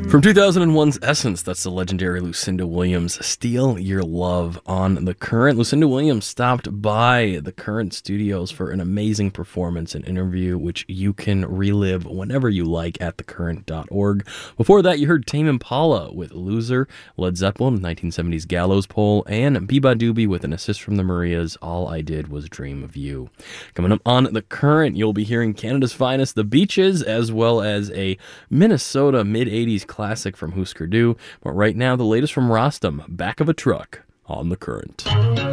From 2001's Essence, that's the legendary Lucinda Williams, Steal Your Love on The Current. Lucinda Williams stopped by The Current studios for an amazing performance and interview, which you can relive whenever you like at thecurrent.org. Before that, you heard Tame Impala with Loser, Led Zeppelin, 1970's Gallows Pole, and Biba Doobie with an assist from the Marias, All I Did Was Dream of You. Coming up on The Current, you'll be hearing Canada's finest, The Beaches, as well as a Minnesota mid-80s classic from Husker Du. But right now, the latest from Rostam, Back of a Truck on The Current.